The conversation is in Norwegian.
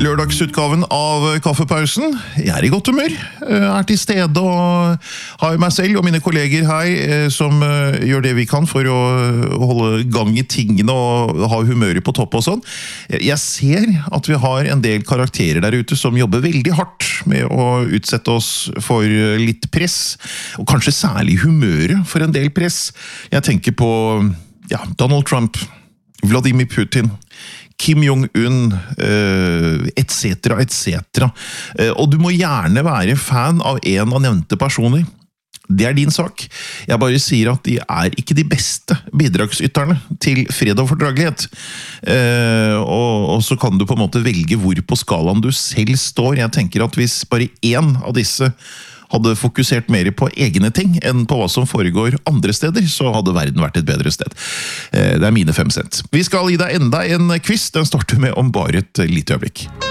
Lørdagsutgaven av Kaffepausen. Jeg I godt humør, til stede og har meg selv og mine kolleger her som gjør det vi kan for å holde gang I tingene og ha humøret på topp og sånn. Jeg ser at vi har en del karakterer der ute som jobber veldig hardt med å utsette oss for litt press, og kanskje særlig humøret for en del press. Jeg tenker på Donald Trump, Vladimir Putin, Kim Jong-un, etc., etc. Og du må gjerne være fan av en av nevnte personer. Det din sak. Jeg bare sier at de ikke de beste bidragsytterne til fred og fordragelighet. Og så kan du på en måte velge hvor på skalaen du selv står. Jeg tenker at hvis bare en av disse hadde fokusert mer på egne ting enn på hva som foregår andre steder, så hadde verden vært et bedre sted. Det mine 5 cent. Vi skal gi deg enda en quiz. Den starter med om bare et lite øyeblikk.